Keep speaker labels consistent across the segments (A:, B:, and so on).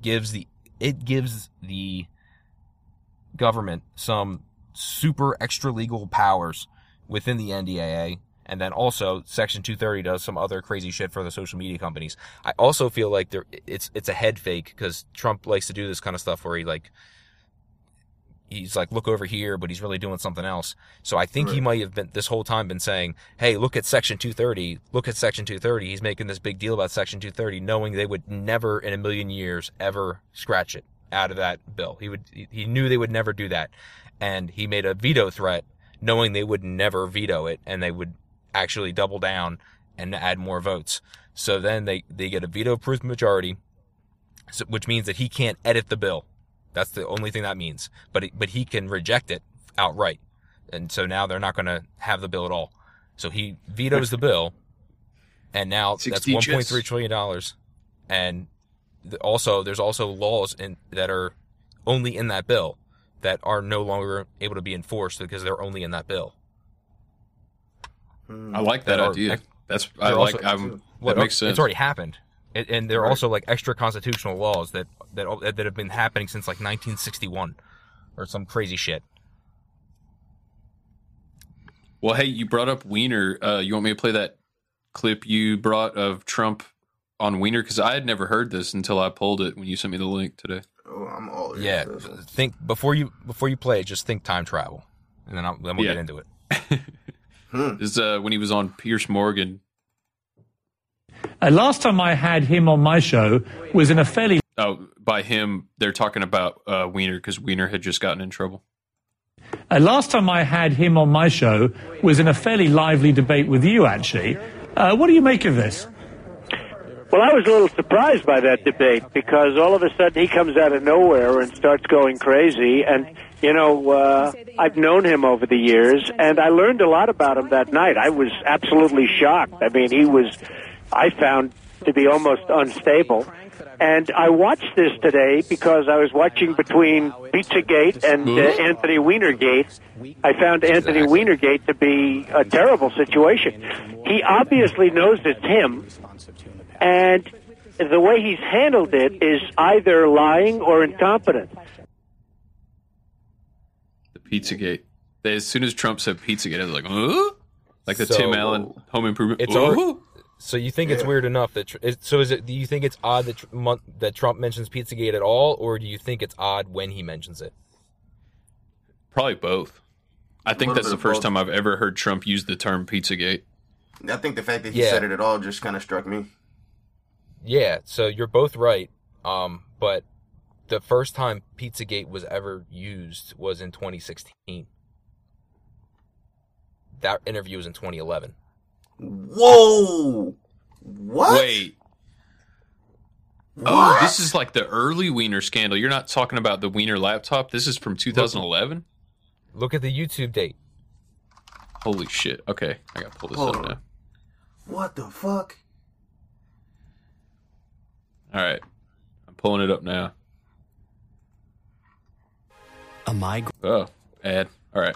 A: gives the government some super extra legal powers within the NDAA. And then also Section 230 does some other crazy shit for the social media companies. I also feel like it's a head fake, because Trump likes to do this kind of stuff where he's like, look over here, but he's really doing something else. So I think he might have been this whole time been saying, hey, look at Section 230. Look at Section 230. He's making this big deal about Section 230, knowing they would never in a million years ever scratch it out of that bill. He knew they would never do that. And he made a veto threat knowing they would never veto it, and they would actually double down and add more votes. So then they get a veto-proof majority, which means that he can't edit the bill. That's the only thing that means. But he can reject it outright. And so now they're not going to have the bill at all. So he vetoes the bill, and now that's $1.3 trillion. And there's also laws that are only in that bill that are no longer able to be enforced because they're only in that bill.
B: I like that idea. That makes sense.
A: It's already happened, and there are also like extra constitutional laws that have been happening since like 1961, or some crazy shit.
B: Well, hey, you brought up Weiner. You want me to play that clip you brought of Trump on Weiner? Because I had never heard this until I pulled it when you sent me the link today.
C: Oh, I'm all in.
A: Yeah, think before you play, just think time travel, and then we'll get into it.
B: This is when he was on Piers Morgan.
D: Last time I had him on my show was in a fairly...
B: Oh, by him, they're talking about Weiner, because Weiner had just gotten in trouble.
D: Last time I had him on my show was in a fairly lively debate with you, actually. What do you make of this?
E: Well, I was a little surprised by that debate, because all of a sudden he comes out of nowhere and starts going crazy. And, you know, I've known him over the years, and I learned a lot about him that night. I was absolutely shocked. I mean, I found to be almost unstable. And I watched this today because I was watching between Pizzagate and Anthony Weinergate. I found Anthony Weinergate to be a terrible situation. He obviously knows it's him, and the way he's handled it is either lying or incompetent.
B: The Pizzagate. As soon as Trump said Pizzagate, I was like, huh? Like the Tim Allen Home Improvement.
A: So you think it's weird enough that do you think it's odd that Trump mentions Pizzagate at all, or do you think it's odd when he mentions it?
B: Probably both. I think that's the first time I've ever heard Trump use the term Pizzagate.
C: I think the fact that he said it at all just kind of struck me.
A: Yeah, so you're both right. But the first time Pizzagate was ever used was in 2016. That interview was in 2011.
C: Whoa! What?
B: Wait. Oh, this is like the early Weiner scandal. You're not talking about the Weiner laptop? This is from 2011?
A: Look at the YouTube date.
B: Holy shit. Okay, I gotta pull this up now.
C: What the fuck?
B: Alright. I'm pulling it up now. Oh, ad. Alright.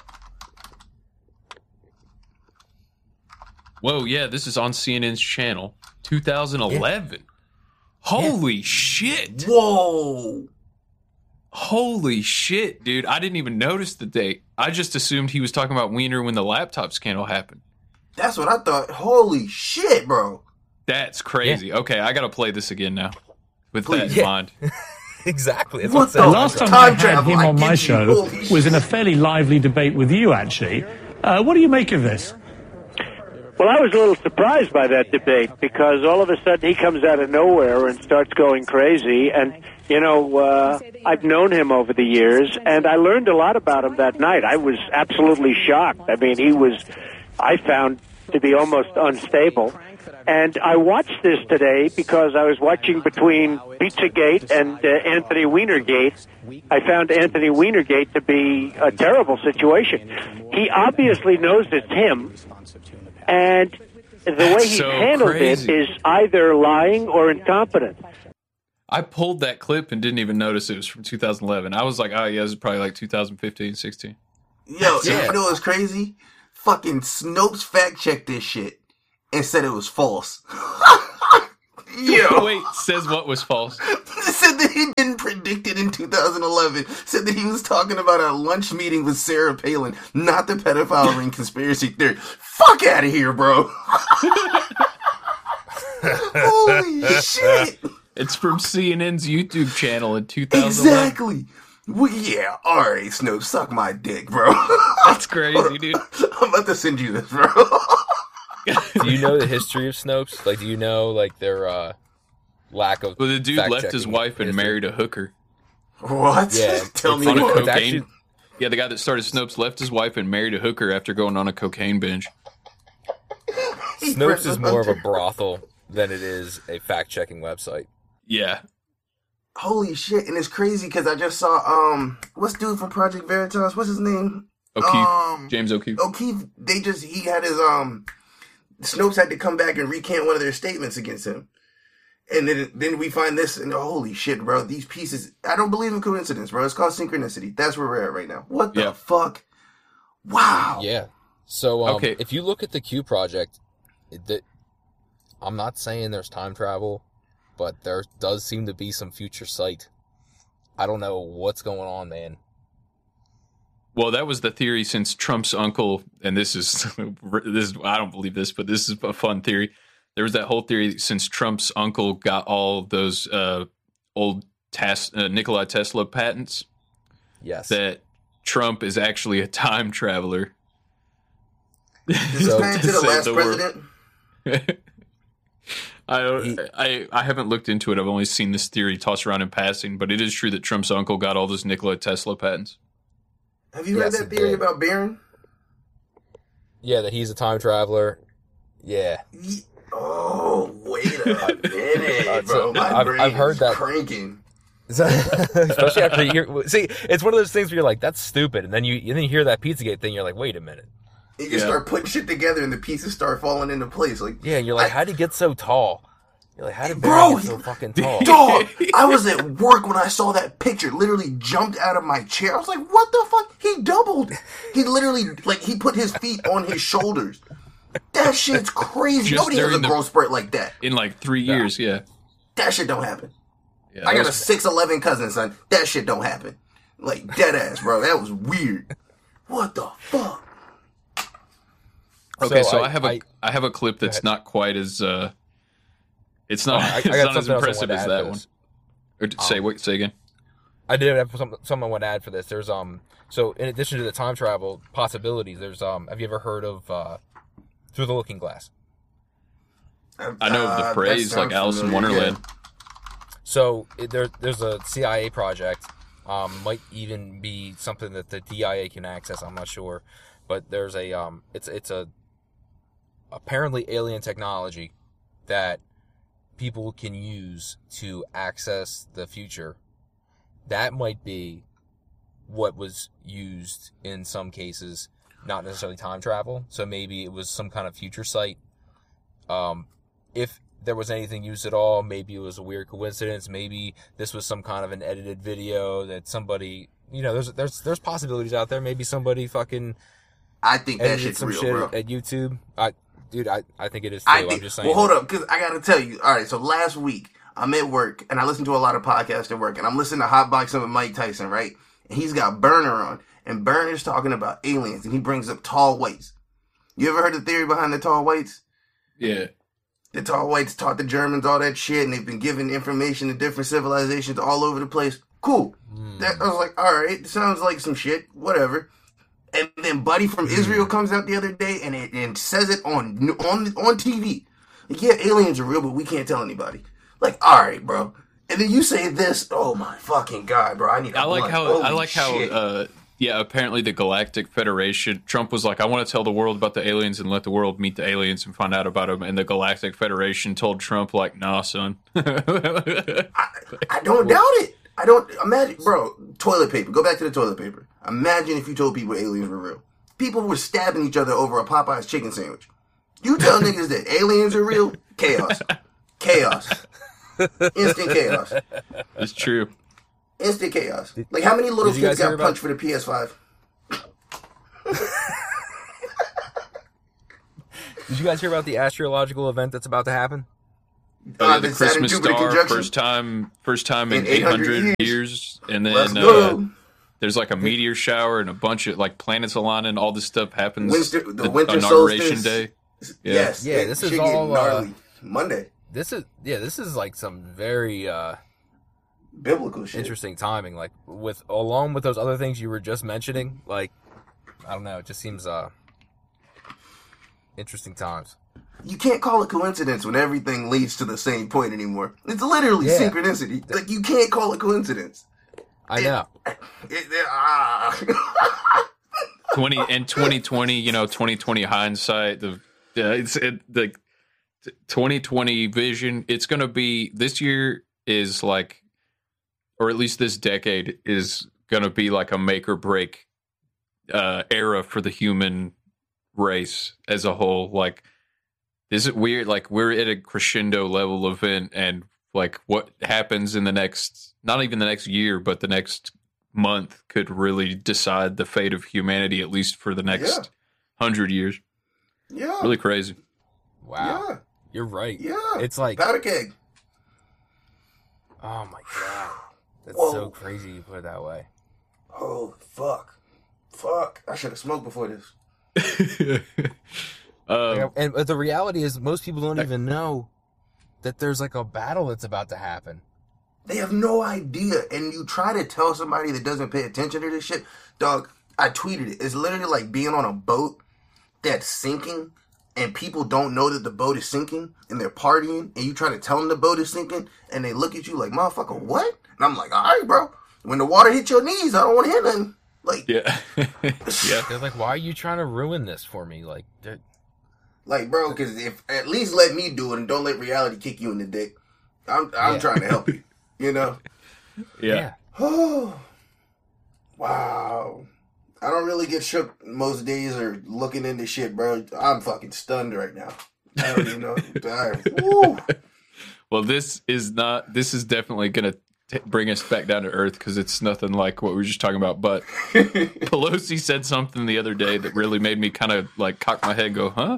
B: Whoa, yeah, this is on CNN's channel. 2011. Yeah. Holy shit.
C: Whoa.
B: Holy shit, dude. I didn't even notice the date. I just assumed he was talking about Weiner when the laptop scandal happened.
C: That's what I thought. Holy shit, bro.
B: That's crazy. Yeah. Okay, I gotta play this again now. With that in mind.
A: Exactly.
D: The last time I had him on my show was in a fairly lively debate with you, actually. What do you make of this?
E: Well, I was a little surprised by that debate, because all of a sudden he comes out of nowhere and starts going crazy. And, you know, I've known him over the years, and I learned a lot about him that night. I was absolutely shocked. I mean, I found to be almost unstable. And I watched this today because I was watching between Pizzagate and Anthony Weinergate. I found Anthony Weinergate to be a terrible situation. He obviously knows it's him, and the way he's handled it is either lying or incompetent.
B: I pulled that clip and didn't even notice it was from 2011. I was like, oh, yeah, this is probably like 2015, 16.
C: Yo, you know what's crazy? Fucking Snopes fact-checked this shit and said it was false. Yo.
B: Wait, says what was false?
C: Said that he didn't predict it in 2011. Said that he was talking about a lunch meeting with Sarah Palin, not the pedophile ring conspiracy theory. Fuck out of here, bro. Holy shit.
B: It's from CNN's YouTube channel in 2011.
C: Exactly. Well, yeah, alright, Snopes, suck my dick, bro.
B: That's crazy, dude.
C: I'm about to send you this, bro.
A: Do you know the history of Snopes? Like, do you know, like, their lack of
B: Well, the dude left his
A: fact-checking
B: wife and
A: history?
B: married a hooker.
C: What?
A: Yeah,
C: Tell me
B: on a
C: more.
B: cocaine.
A: actually-
B: Yeah, the guy that started Snopes left his wife and married a hooker after going on a cocaine binge.
A: Snopes is more of a brothel than it is a fact-checking website.
B: Yeah.
C: Holy shit, and it's crazy because I just saw, what's dude from Project Veritas? What's his name?
B: O'Keefe. James O'Keefe.
C: O'Keefe, he had his, Snopes had to come back and recant one of their statements against him. And then we find this, and holy shit, bro, these pieces, I don't believe in coincidence, bro. It's called synchronicity. That's where we're at right now. What the fuck? Wow.
A: Yeah. So,
B: Okay.
A: if you look at the Q project, I'm not saying there's time travel, but there does seem to be some future sight. I don't know what's going on, man.
B: Well, that was the theory since Trump's uncle, and this is I don't believe this, but this is a fun theory. There was that whole theory since Trump's uncle got all those old Nikola Tesla patents,
A: Yes.
B: that Trump is actually a time traveler.
C: This
A: So,
C: man to the
B: save
C: last
B: the world.
C: president.
B: I haven't looked into it. I've only seen this theory tossed around in passing, but it is true that Trump's uncle got all those Nikola Tesla patents.
C: Have you heard
A: Yes,
C: that
A: it
C: theory
A: did.
C: about Barron?
A: Yeah, that he's a time traveler. Yeah.
C: Oh, wait a minute,
A: So,
C: bro. My
A: I've
C: brain
A: heard
C: is
A: that.
C: cranking.
A: Especially after you hear, see, it's one of those things where you're like, that's stupid. And then you hear that Pizzagate thing, you're like, wait a minute.
C: You can start putting shit together and the pieces start falling into place. Like,
A: Yeah, and you're like, how'd he get so tall? You're like, how did
C: Bro,
A: Barry get so fucking tall?
C: dog, I was at work when I saw that picture. Literally jumped out of my chair. I was like, what the fuck? He doubled. He literally, like, he put his feet on his shoulders. That shit's crazy.
B: Just
C: Nobody has a
B: during the-
C: growth spurt like that.
B: In like 3 years, yeah.
C: That shit don't happen.
B: Yeah,
C: I
B: that
C: got a
B: was-
C: 6'11" cousin, son. That shit don't happen. Like, dead ass, bro. That was weird. What the fuck?
B: Okay, so
A: I
B: I have a clip that's not quite as it's not
A: I
B: it's
A: got
B: not as
A: something else I
B: impressive
A: wanted to
B: as
A: add
B: that
A: to
B: one.
A: this.
B: Or say again.
A: I did have something I want to add for this. There's so in addition to the time travel possibilities, there's have you ever heard of Through the Looking Glass?
B: I know of the
C: that
B: phrase like
C: sounds
B: Alice in
C: familiar,
B: Wonderland.
A: So there's a CIA project, might even be something that the DIA can access. I'm not sure, but there's a it's a apparently alien technology that people can use to access the future. That might be what was used in some cases, not necessarily time travel. So maybe it was some kind of future sight. If there was anything used at all, maybe it was a weird coincidence. Maybe this was some kind of an edited video that somebody, there's possibilities out there. Maybe somebody fucking
C: I think that
A: edited
C: shit's
A: some
C: real,
A: shit
C: bro.
A: at YouTube. I think it is too.
C: I
A: I'm
C: think,
A: just saying.
C: well, hold up, because I got to tell you. All right, so last week, I'm at work, and I listen to a lot of podcasts at work, and I'm listening to Hot Boxing with Mike Tyson, right? And he's got Burner on, and Burner's talking about aliens, and he brings up tall whites. You ever heard the theory behind the tall whites?
B: Yeah.
C: The tall whites taught the Germans all that shit, and they've been giving information to different civilizations all over the place. Cool. I was like, all right, sounds like some shit, whatever. And then Buddy from Israel comes out the other day and says it on TV. Like, yeah, aliens are real, but we can't tell anybody. Like, all right, bro. And then you say this. Oh my fucking god, bro! I need.
B: I like how apparently the Galactic Federation, Trump was like, I want to tell the world about the aliens and let the world meet the aliens and find out about them. And the Galactic Federation told Trump like, nah, son.
C: I don't doubt it. I don't imagine, bro. Toilet paper. Go back to the toilet paper. Imagine if you told people aliens were real. People were stabbing each other over a Popeye's chicken sandwich. You tell niggas that aliens are real? Chaos. Chaos. Instant chaos.
B: It's true.
C: Instant chaos. Like, how many little
A: Did you
C: kids
A: guys
C: got
A: hear
C: punched for the PS5?
A: Did you guys hear about the astrological event that's about to happen?
B: the Christmas star, first time in 800 years. And then there's like a meteor shower and a bunch of like planets aligning. All this stuff happens
C: the winter
B: inauguration
C: solstice.
B: day.
C: Yeah. Yes.
A: Yeah, this is all
C: gnarly. Monday.
A: This is like some very
C: biblical shit.
A: Interesting timing, like along with those other things you were just mentioning. Like, I don't know, it just seems interesting times.
C: You can't call it coincidence when everything leads to the same point anymore. It's literally synchronicity. Like, you can't call it coincidence.
A: I know.
B: 2020, 2020 hindsight. The 2020 vision. It's going to be, this year is like, or at least this decade is going to be like a make or break era for the human race as a whole. Like, is it weird? Like, we're at a crescendo level event, and like what happens in the next, not even the next year, but the next month could really decide the fate of humanity, at least for the next 100 years.
C: Yeah.
B: Really crazy.
A: Wow.
C: Yeah.
A: You're right.
C: Yeah.
A: It's like,
C: powder keg.
A: oh my God. That's so crazy you put it that way.
C: Oh, fuck. I should have smoked before this.
A: And the reality is, most people don't even know that there's like a battle that's about to happen.
C: They have no idea. And you try to tell somebody that doesn't pay attention to this shit. Dog, I tweeted it. It's literally like being on a boat that's sinking, and people don't know that the boat is sinking, and they're partying, and you try to tell them the boat is sinking, and they look at you like, motherfucker, what? And I'm like, all right, bro. When the water hits your knees, I don't want to hear nothing. Like,
B: yeah.
A: They're like, why are you trying to ruin this for me? Like,
C: bro, because if at least let me do it and don't let reality kick you in the dick. I'm trying to help you. You know?
B: Yeah.
C: Oh, wow. I don't really get shook most days or looking into shit, bro. I'm fucking stunned right now. I don't even know.
B: Well, this is definitely going to bring us back down to earth, because it's nothing like what we were just talking about. But Pelosi said something the other day that really made me kind of like cock my head and go, huh?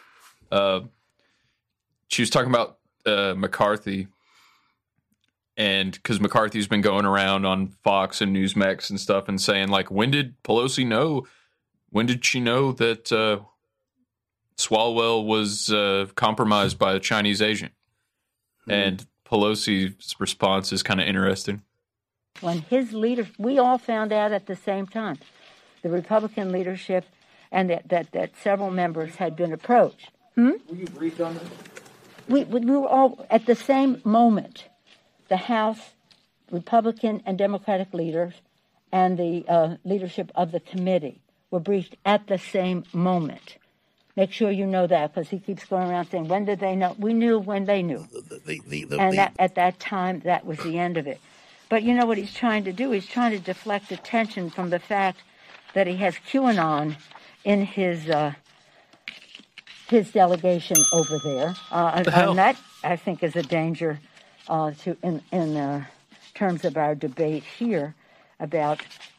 B: She was talking about McCarthy. And because McCarthy's been going around on Fox and Newsmax and stuff and saying, like, when did Pelosi know? When did she know that Swalwell was compromised by a Chinese agent? And Pelosi's response is kind of interesting.
F: When his leader, we all found out at the same time, the Republican leadership, and that several members had been approached. Were you briefed on this? We were all at the same moment. The House, Republican and Democratic leaders, and the leadership of the committee were briefed at the same moment. Make sure you know that, because he keeps going around saying, when did they know? We knew when they knew. At that time, that was the end of it. But you know what he's trying to do? He's trying to deflect attention from the fact that he has QAnon in his delegation over there. And that, I think, is a danger in terms of our debate here about,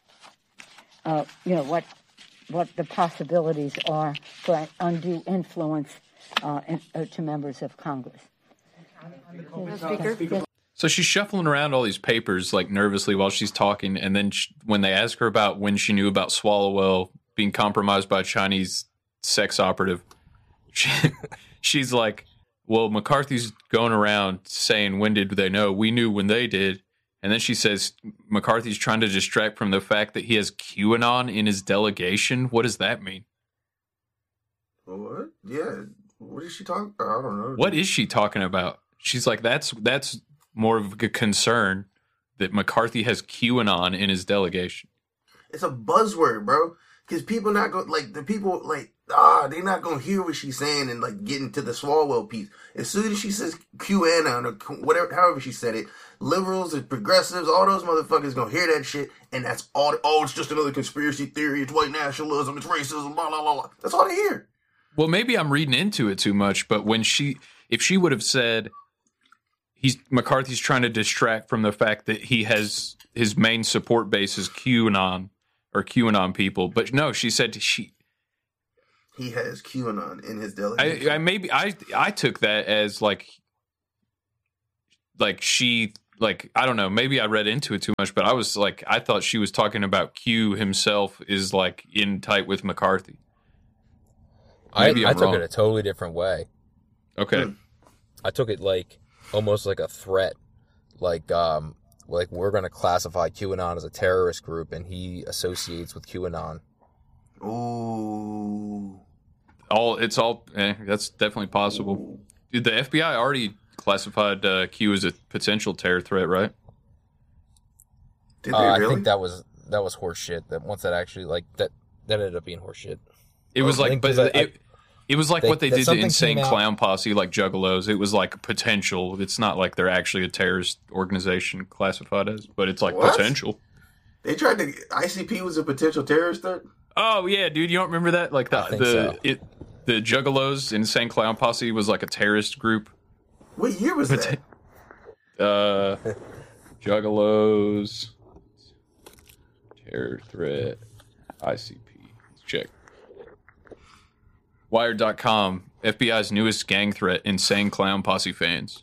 F: what the possibilities are for undue influence to members of Congress.
G: Speaker?
B: So she's shuffling around all these papers like nervously while she's talking, and then when they ask her about when she knew about Swalwell being compromised by a Chinese sex operative, she's like, well, McCarthy's going around saying, when did they know? We knew when they did. And then she says McCarthy's trying to distract from the fact that he has QAnon in his delegation. What does that mean?
C: What? Yeah. What is she talking about? I don't know.
B: What is she talking about? She's like, that's more of a concern that McCarthy has QAnon in his delegation.
C: It's a buzzword, bro. Because people not going, like, the people, like, they're not going to hear what she's saying and, like, get into the Swalwell piece. As soon as she says QAnon or whatever, however she said it, liberals and progressives, all those motherfuckers going to hear that shit, and that's all. Oh, it's just another conspiracy theory. It's white nationalism. It's racism. Blah, blah, blah, blah. That's all they hear.
B: Well, maybe I'm reading into it too much, but if she would have said McCarthy's trying to distract from the fact that he has his main support base is QAnon or QAnon people, but no, she said he
C: has QAnon in his delegation.
B: I took that as like like she, like, I don't know, maybe I read into it too much, but I was like, I thought she was talking about Q himself is like in tight with McCarthy.
A: I took it a totally different way.
B: Okay.
A: I took it like almost like a threat, like we're going to classify QAnon as a terrorist group, and he associates with QAnon.
C: Ooh.
B: That's definitely possible. Dude, the FBI already classified Q as a potential terror threat, right?
C: Did they really?
A: I think that was horseshit. That once that actually that ended up being horseshit.
B: It was like, it was like what they did to Insane Clown Posse, like Juggalos. It was like potential. It's not like they're actually a terrorist organization classified as, but it's like potential.
C: They tried to. ICP was a potential terrorist threat.
B: Oh yeah, dude, you don't remember that? Like the Juggalos, Insane Clown Posse was like a terrorist group.
C: What year was that?
B: Juggalos, terror threat, ICP. Let's check. Wired.com, FBI's newest gang threat, Insane Clown Posse fans.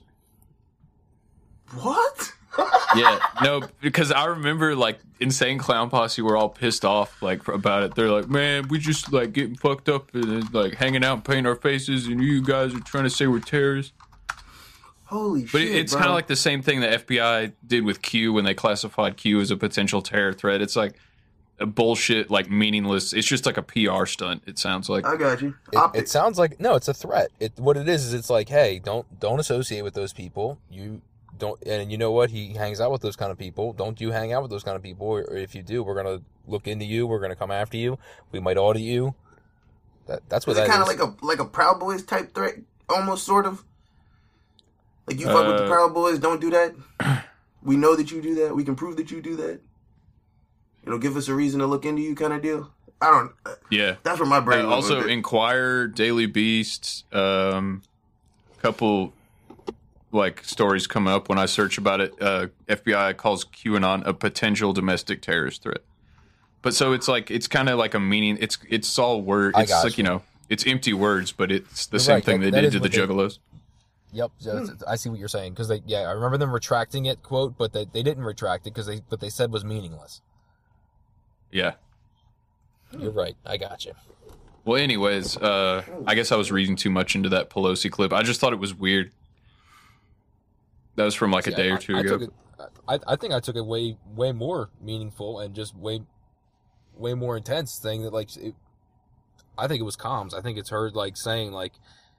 C: What?
B: Yeah, no, because I remember like Insane Clown Posse were all pissed off like about it. They're like, man, we just like getting fucked up and like hanging out and painting our faces, and you guys are trying to say we're terrorists.
C: Holy shit!
B: But it's kind of like the same thing the FBI did with Q when they classified Q as a potential terror threat. It's like a bullshit, like meaningless. It's just like a PR stunt. It sounds like.
C: I got you.
A: It sounds like no. It's a threat. What it is it's like, hey, don't associate with those people. You don't, and you know what? He hangs out with those kind of people. Don't you hang out with those kind of people? Or if you do, we're gonna look into you. We're gonna come after you. We might audit you. That's what that is.
C: Kind of like a Proud Boys type threat, almost sort of. Like you fuck with the Proud Boys, don't do that. We know that you do that. We can prove that you do that. It'll give us a reason to look into you, kind of deal. I don't.
B: Yeah,
C: that's where my brain.
B: Also, Inquirer, Daily Beast, couple like stories come up when I search about it. FBI calls QAnon a potential domestic terrorist threat. But so it's like it's kind of like a meaning. It's all word. It's like it's empty words, but it's the same thing they did to the Juggalos.
A: Yep, I see what you're saying because I remember them retracting it, quote, but they didn't retract it because what they said was meaningless.
B: Yeah,
A: you're right. I got you.
B: Well, anyways, I guess I was reading too much into that Pelosi clip. I just thought it was weird. That was from like a day or two ago.
A: I think I took it way more meaningful and just way more intense thing that I think it was comms. I think it's her like saying like.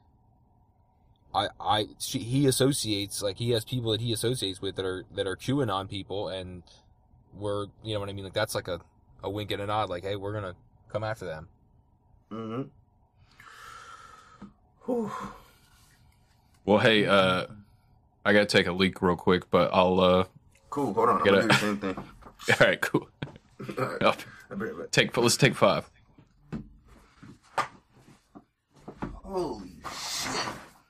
A: He associates, like, he has people that he associates with that are QAnon people, and we're, you know what I mean? Like, that's like a wink and a nod, like, hey, we're gonna come after them.
C: Mm-hmm.
B: Well, hey, I gotta take a leak real quick, but I'll,
C: Cool, hold on, I'm gonna do the same thing.
B: All right, cool.
C: All right. I'll be right back.
B: Let's take 5.
C: Holy shit.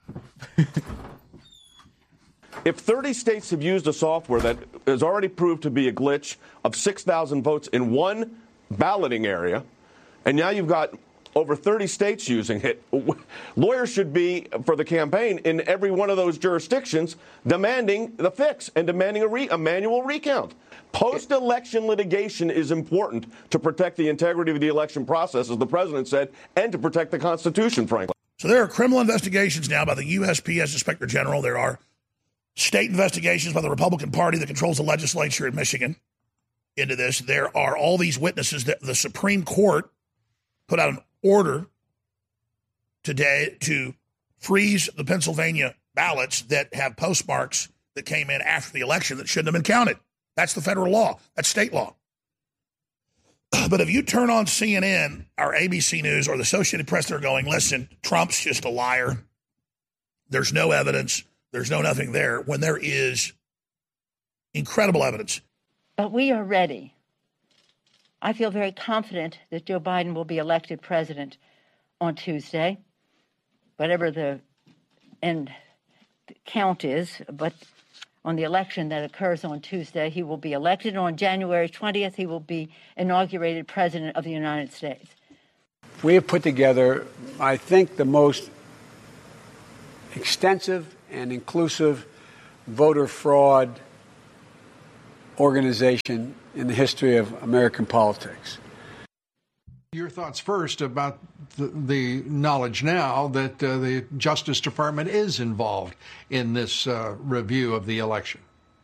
G: If 30 states have used a software that is already proved to be a glitch of 6,000 votes in one balloting area, and now you've got over 30 states using it, lawyers should be, for the campaign, in every one of those jurisdictions demanding the fix and demanding a manual recount. Post-election litigation is important to protect the integrity of the election process, as the president said, and to protect the Constitution, frankly.
H: So there are criminal investigations now by the USPS Inspector General. There are state investigations by the Republican Party that controls the legislature in Michigan into this. There are all these witnesses that the Supreme Court put out an order today to freeze the Pennsylvania ballots that have postmarks that came in after the election that shouldn't have been counted. That's the federal law. That's state law. But if you turn on CNN or ABC News or the Associated Press, they're going, listen, Trump's just a liar. There's no evidence. There's nothing there, when there is incredible evidence.
F: But we are ready. I feel very confident that Joe Biden will be elected president on Tuesday, whatever the end count is. But on the election that occurs on Tuesday, he will be elected. On January 20th, he will be inaugurated president of the United States.
I: We have put together, I think, the most extensive and inclusive voter fraud organization in the history of American politics.
J: Your thoughts first about the knowledge now that the Justice Department is involved in this review of the election.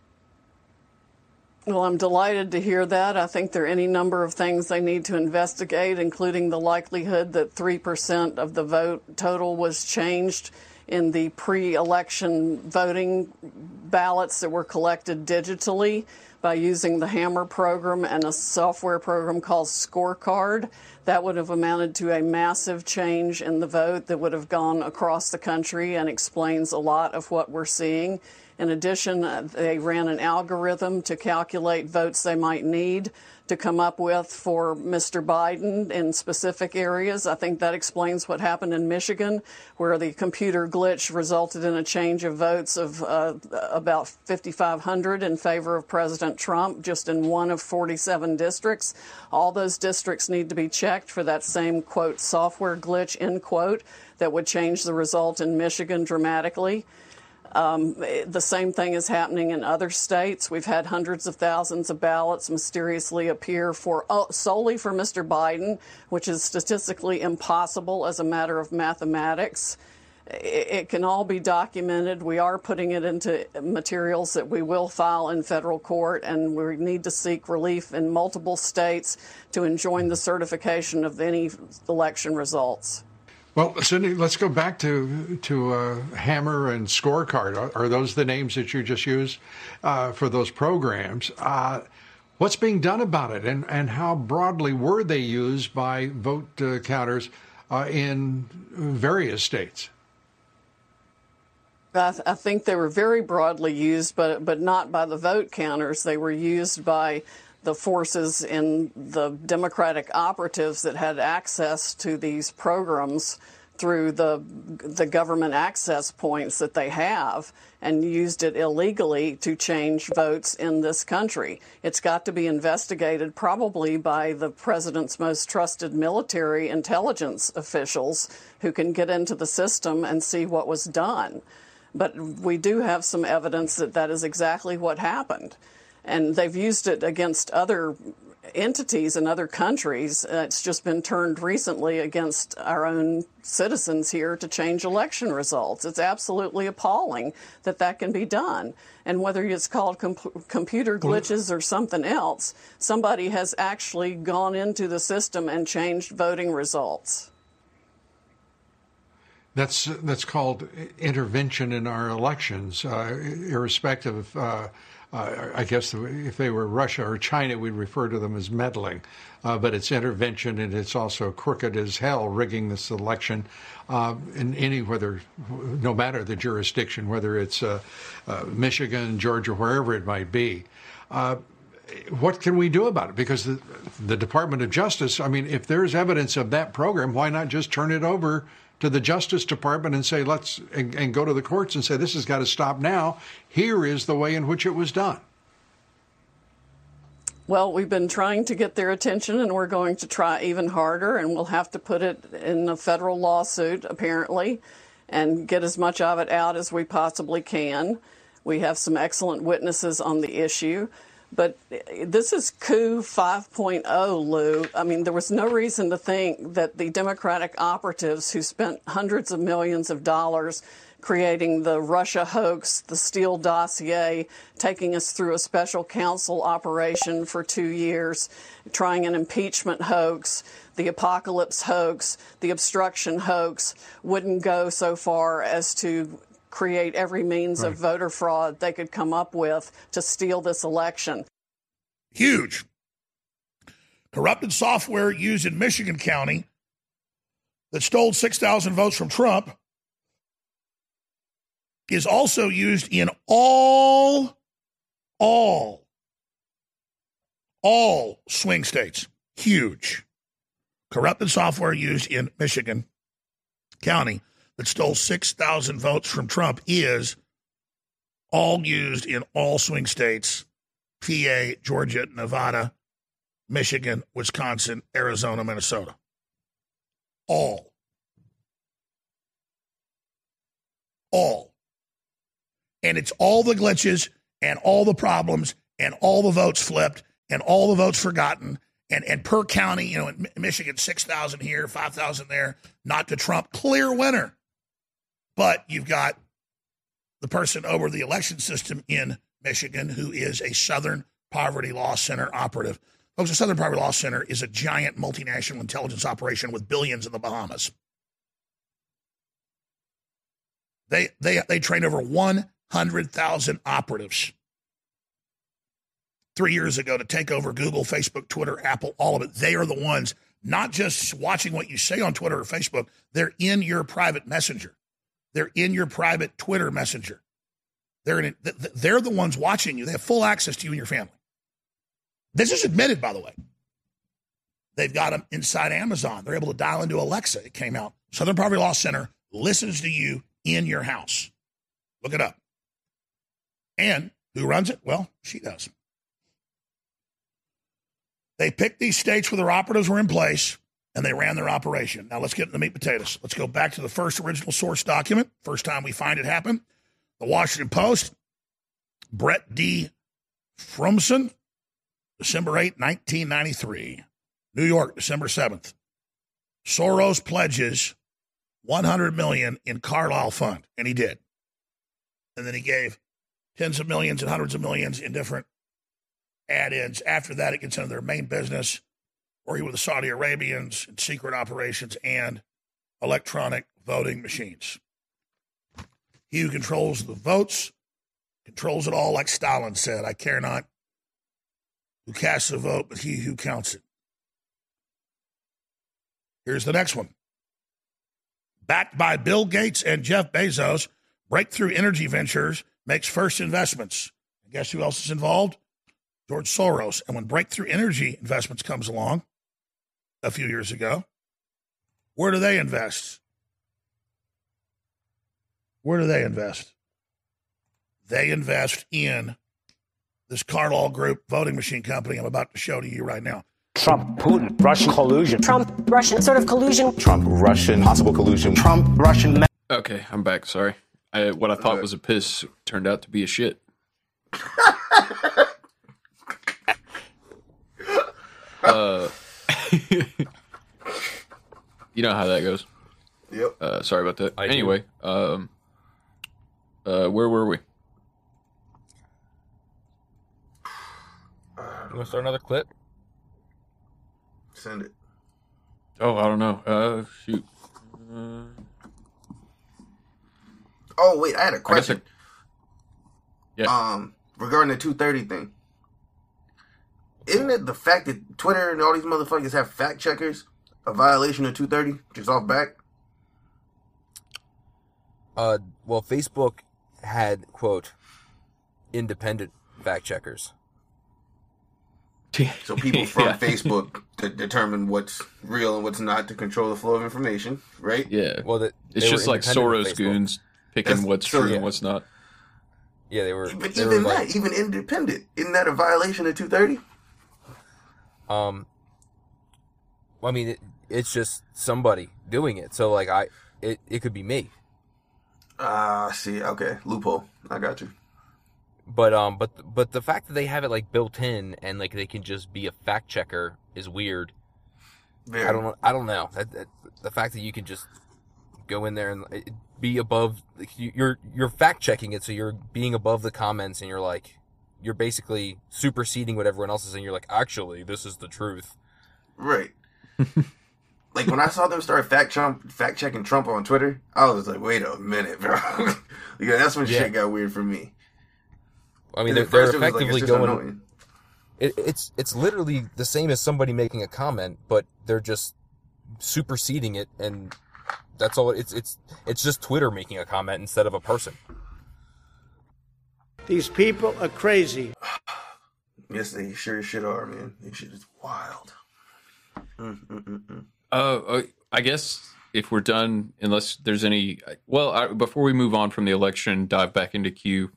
K: Well, I'm delighted to hear that. I think there are any number of things they need to investigate, including the likelihood that 3% of the vote total was changed in the pre-election voting ballots that were collected digitally by using the Hammer program and a software program called Scorecard. That would have amounted to a massive change in the vote that would have gone across the country and explains a lot of what we're seeing. In addition, they ran an algorithm to calculate votes they might need to come up with for Mr. Biden in specific areas. I think that explains what happened in Michigan, where the computer glitch resulted in a change of votes of about 5,500 in favor of President Trump, just in one of 47 districts. All those districts need to be checked for that same, quote, software glitch, end quote, that would change the result in Michigan dramatically. The same thing is happening in other states. We've had hundreds of thousands of ballots mysteriously appear solely for Mr. Biden, which is statistically impossible as a matter of mathematics. It can all be documented. We are putting it into materials that we will file in federal court, and we need to seek relief in multiple states to enjoin the certification of any election results.
J: Well, Cindy, let's go back to Hammer and Scorecard. Are those the names that you just used for those programs? What's being done about it, and how broadly were they used by vote counters in various states?
K: I think they were very broadly used, but not by the vote counters. They were used by the forces in the Democratic operatives that had access to these programs through the government access points that they have, and used it illegally to change votes in this country. It's got to be investigated probably by the president's most trusted military intelligence officials who can get into the system and see what was done. But we do have some evidence that that is exactly what happened. And they've used it against other entities in other countries. It's just been turned recently against our own citizens here to change election results. It's absolutely appalling that that can be done. And whether it's called computer glitches or something else, somebody has actually gone into the system and changed voting results.
J: That's called intervention in our elections, irrespective of I guess if they were Russia or China, we'd refer to them as meddling. But it's intervention, and it's also crooked as hell, rigging this election no matter the jurisdiction, whether it's Michigan, Georgia, wherever it might be. What can we do about it? Because the Department of Justice, I mean, if there's evidence of that program, why not just turn it over to the Justice Department and say, and go to the courts and say, this has got to stop now. Here is the way in which it was done.
K: Well, we've been trying to get their attention, and we're going to try even harder, and we'll have to put it in a federal lawsuit, apparently, and get as much of it out as we possibly can. We have some excellent witnesses on the issue. But this is coup 5.0, Lou. I mean, there was no reason to think that the Democratic operatives who spent hundreds of millions of dollars creating the Russia hoax, the Steele dossier, taking us through a special counsel operation for 2 years, trying an impeachment hoax, the apocalypse hoax, the obstruction hoax, wouldn't go so far as to create every means of voter fraud they could come up with to steal this election.
H: Huge. Corrupted software used in Michigan County that stole 6,000 votes from Trump is also used in all swing states. Huge. Corrupted software used in Michigan County that stole 6,000 votes from Trump is all used in all swing states: PA, Georgia, Nevada, Michigan, Wisconsin, Arizona, Minnesota. All. And it's all the glitches and all the problems and all the votes flipped and all the votes forgotten. And per county, you know, in Michigan, 6,000 here, 5,000 there, not to Trump, clear winner. But you've got the person over the election system in Michigan who is a Southern Poverty Law Center operative. Folks, the Southern Poverty Law Center is a giant multinational intelligence operation with billions in the Bahamas. They trained over 100,000 operatives 3 years ago to take over Google, Facebook, Twitter, Apple, all of it. They are the ones not just watching what you say on Twitter or Facebook. They're in your private messenger. They're in your private Twitter messenger. They're the ones watching you. They have full access to you and your family. This is admitted, by the way. They've got them inside Amazon. They're able to dial into Alexa. It came out. Southern Poverty Law Center listens to you in your house. Look it up. And who runs it? Well, she does. They picked these states where their operatives were in place, and they ran their operation. Now, let's get into the meat and potatoes. Let's go back to the first original source document. First time we find it happen. The Washington Post, Brett D. Frumsen, December 8, 1993. New York, December 7th. Soros pledges $100 million in Carlyle Fund, and he did. And then he gave tens of millions and hundreds of millions in different add-ins. After that, it gets into their main business, working with the Saudi Arabians in secret operations and electronic voting machines. He who controls the votes controls it all, like Stalin said. I care not who casts a vote, but he who counts it. Here's the next one. Backed by Bill Gates and Jeff Bezos, Breakthrough Energy Ventures makes first investments. And guess who else is involved? George Soros. And when Breakthrough Energy Investments comes along a few years ago, where do they invest? Where do they invest? They invest in this Carlyle Group voting machine company I'm about to show to you right now.
L: Trump, Putin, Russian collusion.
M: Trump, Russian sort of collusion.
L: Trump, Russian, possible collusion. Trump, Russian.
B: Okay, I'm back. Sorry. What I thought was a piss turned out to be a shit. You know how that goes.
C: Yep.
B: Sorry about that. Anyway, where were we?
A: You want to start another clip?
C: Send it.
B: Oh, I don't know. Shoot.
C: Oh, wait, I had a question.
B: Yeah.
C: Regarding the 230 thing. Isn't it the fact that Twitter and all these motherfuckers have fact checkers a violation of 230? Just off back?
A: Well, Facebook had, quote, independent fact checkers.
C: So people from Facebook determine what's real and what's not to control the flow of information, right?
B: Yeah.
A: Well,
B: it's just like Soros goons picking what's true and what's not.
A: Yeah, they were.
C: But
A: they
C: even
A: were
C: that, even independent, isn't that a violation of 230?
A: Well, I mean, it's just somebody doing it. So, like, it could be me.
C: See, okay, loophole. I got you.
A: But the fact that they have it like built in and like they can just be a fact checker is weird.
C: Very.
A: I don't know. The fact that you can just go in there and be above, like, you're fact checking it, so you're being above the comments, and you're basically superseding what everyone else is saying. You're like, actually, this is the truth.
C: Right. Like when I saw them start fact checking Trump on Twitter, I was like, wait a minute, bro. Yeah, that's when shit got weird for me.
A: I mean, they're effectively going. It's literally the same as somebody making a comment, but they're just superseding it, and that's all. It's just Twitter making a comment instead of a person.
N: These people are crazy.
C: Yes, they sure shit are, man. This shit is wild.
B: I guess if we're done, unless there's any. Well, before we move on from the election, dive back into Q.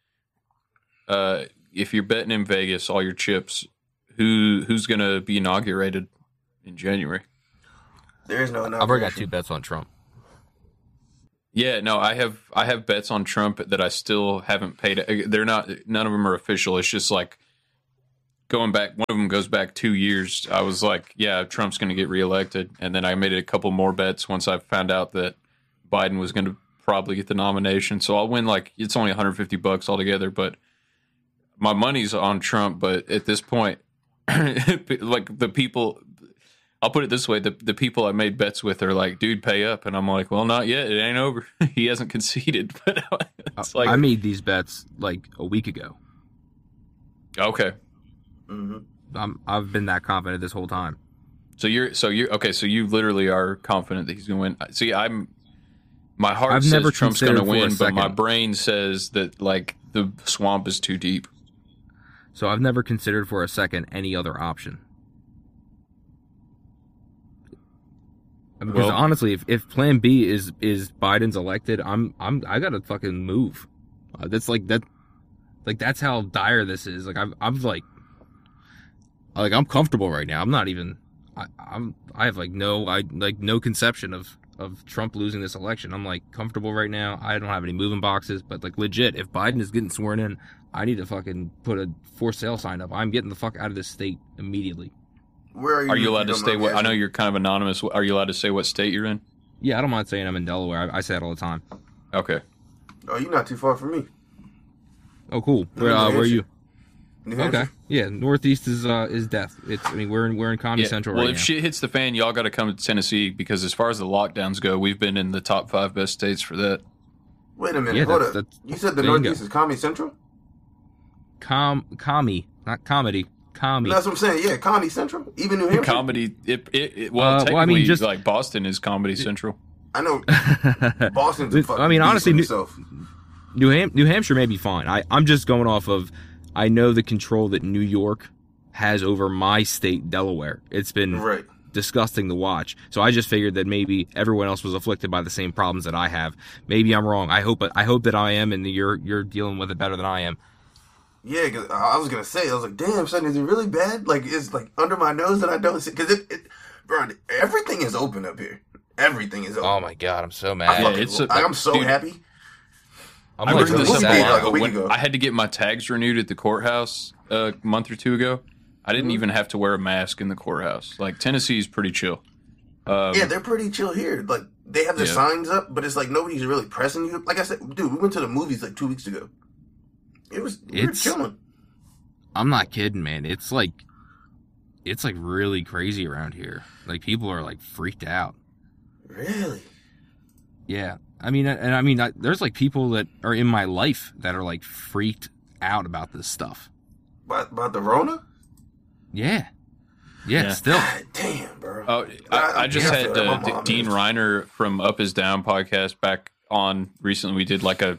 B: If you're betting in Vegas, all your chips, who's going to be inaugurated in January?
C: There is no inauguration.
A: I've already got 2 bets on Trump.
B: Yeah, no, I have bets on Trump that I still haven't paid. They're not, none of them are official. It's just like going back. One of them goes back 2 years. I was like, yeah, Trump's going to get reelected, and then I made a couple more bets once I found out that Biden was going to probably get the nomination. So I'll win, like, it's only $150 altogether, but my money's on Trump. But at this point, like, the people, I'll put it this way, the people I made bets with are like, dude, pay up. And I'm like, well, not yet. It ain't over. He hasn't conceded. But it's like,
A: I made these bets like a week ago.
B: Okay.
C: Mm-hmm.
A: I've been that confident this whole time.
B: So you're okay. So you literally are confident that he's going to win. See, my heart
A: I've
B: says
A: never
B: Trump's going to
A: considered for a
B: win, but my
A: second.
B: brain says that, like, the swamp is too deep.
A: So I've never considered for a second any other option. Because
B: Well-
A: honestly, if Plan B is Biden's elected, I gotta fucking move. That's like that, like that's how dire this is. Like I'm comfortable right now. I'm not even. I have no conception of Trump losing this election. I'm like comfortable right now. I don't have any moving boxes, but like legit, if Biden is getting sworn in, I need to fucking put a for sale sign up. I'm getting the fuck out of this state immediately.
C: Where
B: Are you allowed to stay? I know you're kind of anonymous. Are you allowed to say what state you're in?
A: Yeah, I don't mind saying I'm in Delaware. I say it all the time.
B: Okay.
C: Oh, you're not too far from me.
A: Oh, cool.
C: New
A: Where are
C: Hampshire.
A: you?
C: New Hampshire.
A: Okay. Yeah, Northeast is death. We're in Comedy Central
B: well,
A: right
B: if
A: now.
B: shit hits the fan, y'all got to come to Tennessee, because as far as the lockdowns go, we've been in the top 5 best states for that.
C: Wait a minute.
A: Yeah,
C: Hold
A: that's-
C: up.
A: that's-
C: You said the
A: there you
C: Northeast
A: go.
C: is Comedy Central?
A: Commie, not comedy. Commie.
C: That's what I'm saying. Yeah, Comedy Central. Even New Hampshire.
B: Comedy. Technically,
A: well, I mean, just-
B: like Boston is Comedy Central.
C: I know. Boston's a fucking
A: I mean,
C: beast
A: honestly,
C: in
A: New,
C: itself.
A: New Hampshire may be fine. I'm just going off of, I know the control that New York has over my state, Delaware. It's been
C: Right.
A: disgusting to watch. So I just figured that maybe everyone else was afflicted by the same problems that I have. Maybe I'm wrong. I hope that I am, and you're dealing with it better than I am.
C: Yeah, because I was gonna say, I was like, damn, son, is it really bad? Like, it's like under my nose that I don't see. Because bro, everything is open up here. Everything is open.
A: Oh my god, I'm so mad.
C: I'm so
B: dude,
C: happy.
A: I'm
B: I
A: like,
B: bring this
C: What
B: up
C: you
B: a
C: did,
B: lot,
C: like, a
B: but
C: week
B: when
C: ago?
B: I had to get my tags renewed at the courthouse a month or two ago. I didn't even have to wear a mask in the courthouse. Like, Tennessee's pretty chill.
C: Yeah, they're pretty chill here. Like, they have their
B: Yeah.
C: signs up, but it's like nobody's really pressing you. Like I said, dude, we went to the movies like 2 weeks ago. We were chilling.
A: I'm not kidding, man. It's like really crazy around here. Like, people are like freaked out.
C: Really?
A: Yeah. I mean, there's like people that are in my life that are like freaked out about this stuff.
C: About the Rona?
A: Yeah. Yeah, still.
C: God damn, bro.
B: Oh, I just
C: Yeah,
B: had
C: my mom
B: Dean
C: is.
B: Reiner from Up Is Down podcast back on recently. We did like a